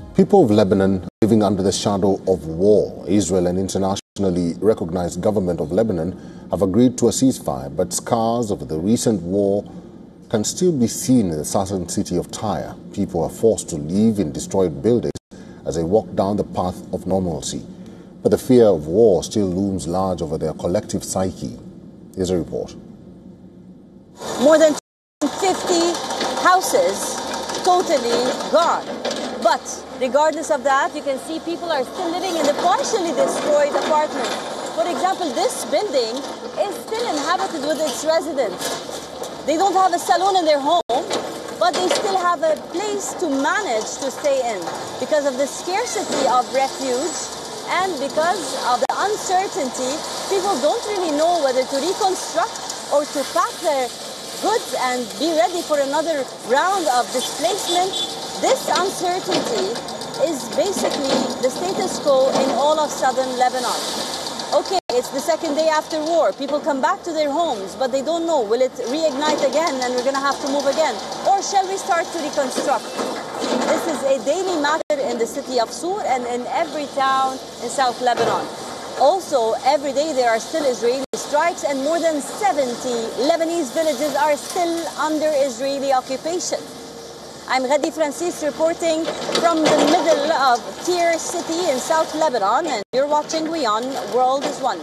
People of Lebanon living under the shadow of war. Israel and internationally recognized government of Lebanon have agreed to a ceasefire, but scars of the recent war can still be seen in the southern city of Tyre. People are forced to live in destroyed buildings as they walk down the path of normalcy. But the fear of war still looms large over their collective psyche. Here's a report. More than 50 houses totally gone. But regardless of that, you can see people are still living in the partially destroyed apartments. For example, this building is still inhabited with its residents. They don't have a salon in their home, but they still have a place to manage to stay in because of the scarcity of refuge and because of the uncertainty. People don't really know whether to reconstruct or to pack their goods and be ready for another round of displacement. This uncertainty is basically the status quo in all of southern Lebanon. Okay, it's the second day after war. People come back to their homes, but they don't know, will it reignite again and we're going to have to move again? Or shall we start to reconstruct? This is a daily matter in the city of Sur and in every town in South Lebanon. Also, every day there are still Israeli strikes and more than 70 Lebanese villages are still under Israeli occupation. I'm Ghadi Francis reporting from the middle of Tyre city in South Lebanon, and you're watching WION World is One.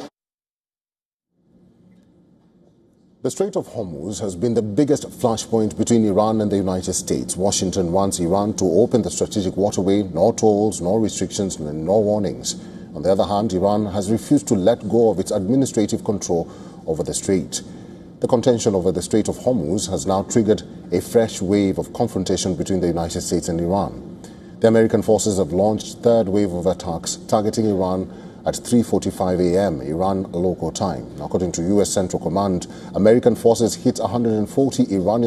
The Strait of Hormuz has been the biggest flashpoint between Iran and the United States. Washington wants Iran to open the strategic waterway, no tolls, no restrictions, and no warnings. On the other hand, Iran has refused to let go of its administrative control over the strait. The contention over the Strait of Hormuz has now triggered a fresh wave of confrontation between the United States and Iran. The American forces have launched a third wave of attacks targeting Iran at 3:45 a.m. Iran local time. According to U.S. Central Command, American forces hit 140 Iranian